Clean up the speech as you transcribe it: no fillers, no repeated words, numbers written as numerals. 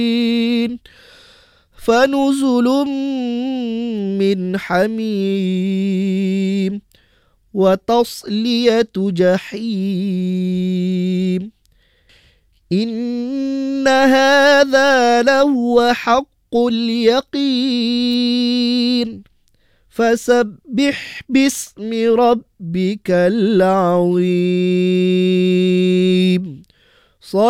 فنزل من حميم وتصلية جحيم إن هذا لهو حق اليقين فسبح باسم ربك العظيم.